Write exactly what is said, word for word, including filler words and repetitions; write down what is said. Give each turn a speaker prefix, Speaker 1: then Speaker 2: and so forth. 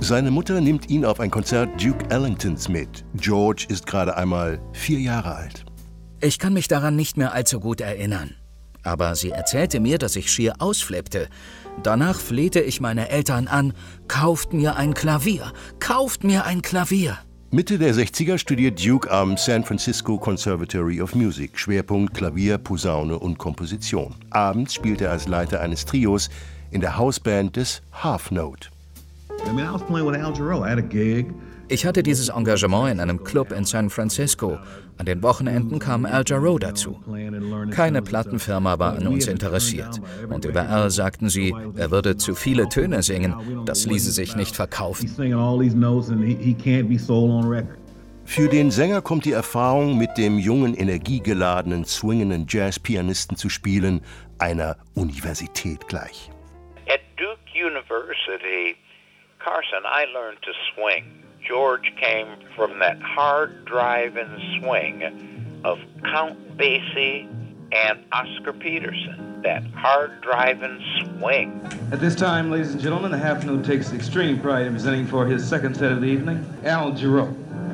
Speaker 1: Seine Mutter nimmt ihn auf ein Konzert Duke Ellingtons mit. George ist gerade einmal vier Jahre alt.
Speaker 2: Ich kann mich daran nicht mehr allzu gut erinnern. Aber sie erzählte mir, dass ich schier ausflippte. Danach flehte ich meine Eltern an, kauft mir ein Klavier, kauft mir ein Klavier.
Speaker 1: Mitte der sechziger studiert Duke am San Francisco Conservatory of Music. Schwerpunkt Klavier, Posaune und Komposition. Abends spielt er als Leiter eines Trios in der Hausband des Half Note.
Speaker 2: Ich hatte dieses Engagement in einem Club in San Francisco. An den Wochenenden kam Al Jarreau dazu. Keine Plattenfirma war an uns interessiert. Und über Al sagten sie, er würde zu viele Töne singen. Das ließe sich nicht verkaufen.
Speaker 1: Für den Sänger kommt die Erfahrung, mit dem jungen, energiegeladenen, swingenden Jazzpianisten zu spielen, einer Universität gleich.
Speaker 3: At Duke University, Carson, I learned to swing. George came from that hard driving swing of Count Basie and Oscar Peterson. That hard driving swing.
Speaker 4: At this time, ladies and gentlemen, the Half Note takes extreme pride in presenting for his second set of the evening, Al Jarreau.